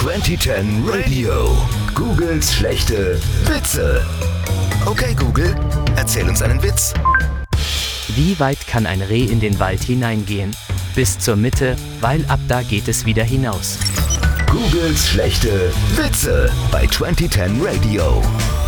2010 Radio. Googles schlechte Witze. Okay, Google, erzähl uns einen Witz. Wie weit kann ein Reh in den Wald hineingehen? Bis zur Mitte, weil ab da geht es wieder hinaus. Googles schlechte Witze bei 2010 Radio.